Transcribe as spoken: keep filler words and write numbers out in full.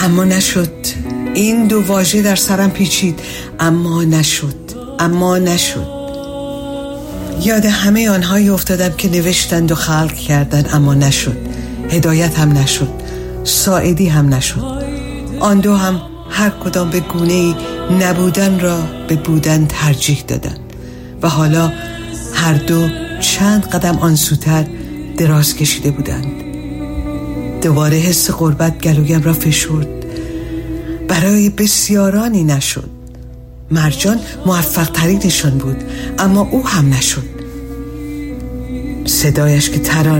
اما نشد. این دو واژه در سرم پیچید. اما نشد، اما نشد. یاد همه آنهایی افتادم که نوشتند و خلق کردند اما نشد. هدایت هم نشد، ساعدی هم نشد. آن دو هم هر کدام به گونه‌ای نبودن را به بودن ترجیح دادند و حالا هر دو چند قدم آن سوتر دراز کشیده بودند. دوباره حس غربت گلویم را فشرد. برای بسیارانی نشد. مرجان موفق ترینشان بود، اما او هم نشد. صدایش که ترانه